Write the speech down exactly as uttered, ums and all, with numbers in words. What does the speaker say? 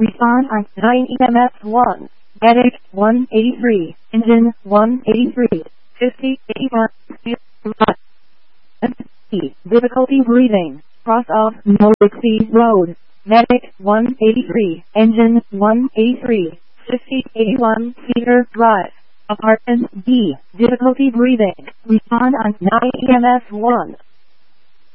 Respond on nine E M S one. Medic one eighty-three. Engine one eighty-three. fifty eighty-one. Difficulty breathing. Cross off Norwich Road. Medic one eighty-three. Engine one eighty-three. fifty eighty-one. Cedar Drive. Apartment B. Difficulty breathing. Respond on nine E M S one.